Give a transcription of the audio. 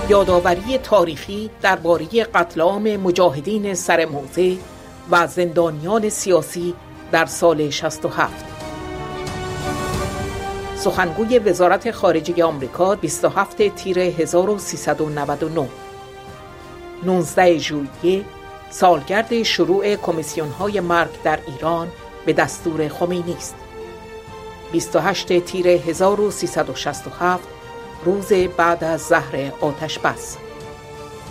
یادآوری تاریخی درباره قتل عام مجاهدین سرموزه و زندانیان سیاسی در سال 67. سخنگوی وزارت خارجه آمریکا 27 تیر 1399. 19 ژوئیه سالگرد شروع کمیسیون‌های مرگ در ایران به دستور خمینی است. 28 تیر 1367 روز بعد از ظهر آتش بس.